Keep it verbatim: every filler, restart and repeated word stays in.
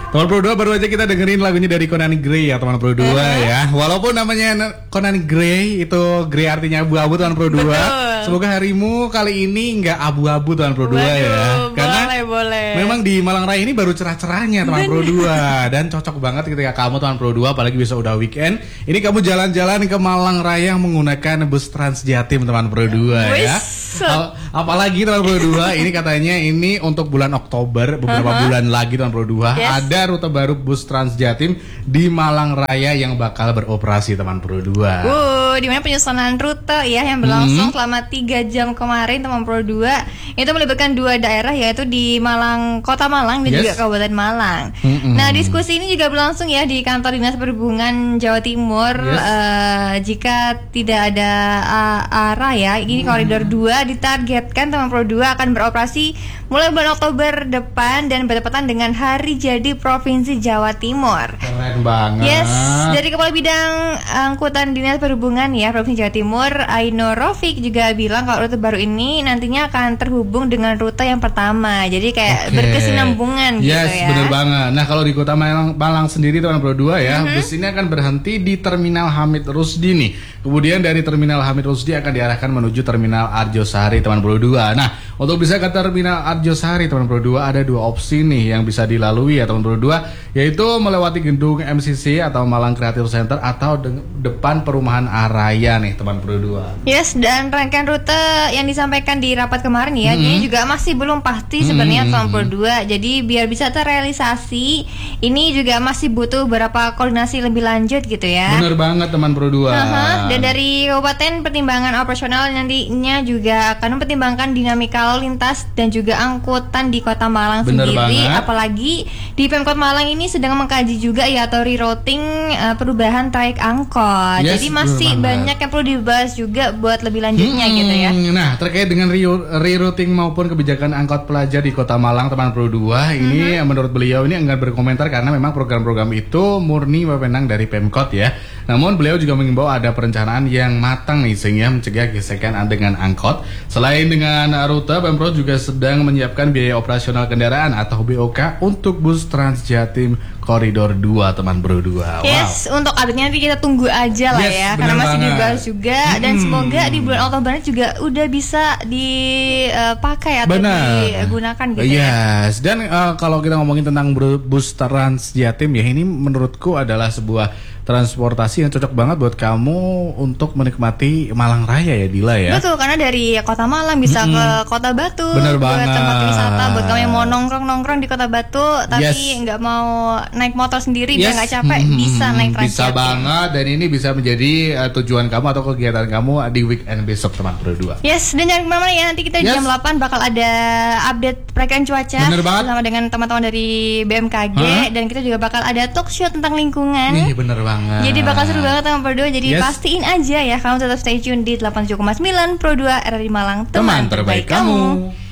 Teman Pro dua baru aja kita dengerin lagunya dari Konani Grey ya teman Pro dua uh-huh. ya. Walaupun namanya Konani Grey itu Grey artinya abu-abu teman Pro dua. Semoga harimu kali ini nggak abu-abu teman Pro dua ya. Karena boleh, boleh. memang di Malang Raya ini baru cerah-cerahnya teman Pro dua dan cocok banget ketika kamu teman Pro dua apalagi bisa udah weekend. Ini kamu jalan-jalan ke Malang Raya menggunakan bus Trans Jatim teman Pro dua ya. Apalagi teman Pro dua ini katanya ini untuk bulan Oktober beberapa uh-huh. bulan lagi teman Pro dua yes. ada rute baru bus Trans Jatim di Malang Raya yang bakal beroperasi teman Pro dua. Uh, di mana penyusunan rute ya yang berlangsung hmm. selama tiga jam kemarin teman Pro dua. Itu melibatkan dua daerah yaitu di Malang, Kota Malang dan yes. juga Kabupaten Malang. Hmm. Nah, diskusi ini juga berlangsung ya di kantor Dinas Perhubungan Jawa Timur. Yes. Uh, jika tidak ada uh, arah ya, ini hmm. koridor dua ditargetkan teman Pro dua akan beroperasi mulai bulan Oktober depan dan bertepatan dengan hari jadi Provinsi Jawa Timur. Keren banget. Yes, dari Kepala Bidang Angkutan Dinas Perhubungan ya Provinsi Jawa Timur, Aino Rofik juga bilang kalau rute baru ini nantinya akan terhubung dengan rute yang pertama. Jadi kayak okay. berkesinambungan yes, gitu ya. Yes, benar banget. Nah, kalau di Kota Malang, Malang sendiri teman Pro dua ya, mm-hmm. bus ini akan berhenti di Terminal Hamid Rusdi nih. Kemudian dari Terminal Hamid Rusdi akan diarahkan menuju Terminal Arjosari teman Pro dua. Nah, untuk bisa ke Terminal Arjosari teman Pro dua ada dua opsi nih yang bisa dilalui ya teman Pro dua, yaitu melewati gedung M C C atau Malang Creative Center atau de- depan perumahan Araya nih teman Pro dua. Yes, dan rangkaian rute yang disampaikan di rapat kemarin ya, hmm. ini juga masih belum pasti sebenarnya hmm. teman Pro dua. Jadi biar bisa terrealisasi, ini juga masih butuh beberapa koordinasi lebih lanjut gitu ya. Bener banget teman Pro dua. Uh-huh. Dan dari kabupaten pertimbangan operasional nantinya juga akan mempertimbangkan dinamika lalu lintas dan juga angkutan di Kota Malang Bener sendiri. Banget. Apalagi di Pemkot Malang ini sedang mengkaji juga ya atau rerouting uh, perubahan trayek angkot. Yes, jadi masih banyak yang perlu dibahas juga buat lebih lanjutnya hmm, gitu ya. Nah, terkait dengan rerouting maupun kebijakan angkot pelajar di Kota Malang teman Pro dua, mm-hmm. ini menurut beliau ini enggan berkomentar karena memang program-program itu murni wewenang dari Pemkot ya. Namun beliau juga mengimbau ada perencanaan yang matang nih sehingga mencegah gesekan dengan angkot. Selain dengan rute, Pemprov juga sedang menyiapkan biaya operasional kendaraan atau B O K untuk bus Trans Jatim Koridor dua teman Pro dua. Wow. Yes, untuk update-nya nanti kita tunggu aja lah yes, ya karena masih banget. Dibahas juga hmm. dan semoga di bulan Oktober juga udah bisa dipakai uh, atau benar. Digunakan gitu yes. ya. Yes, dan uh, kalau kita ngomongin tentang bus Trans Jatim ya ini menurutku adalah sebuah transportasi yang cocok banget buat kamu untuk menikmati Malang Raya ya Dila ya. Betul, karena dari Kota Malang bisa mm-hmm. ke Kota Batu. Bener buat banget. Tempat wisata buat kamu yang mau nongkrong-nongkrong di Kota Batu tapi nggak yes. mau naik motor sendiri yes. biar nggak capek mm-hmm. bisa naik Trans Bisa banget dan ini bisa menjadi uh, tujuan kamu atau kegiatan kamu di weekend besok teman Pro dua. Yes, dan jangan kemana-mana ya nanti kita yes. jam delapan bakal ada update perakiraan cuaca bersama dengan teman-teman dari B M K G huh? dan kita juga bakal ada talk show tentang lingkungan. Nih bener banget. Jadi bakal seru banget teman Pro dua. Jadi yes. pastiin aja ya kamu tetap stay tune di delapan puluh tujuh koma sembilan Pro dua R R I Malang, teman, teman terbaik, terbaik kamu. kamu.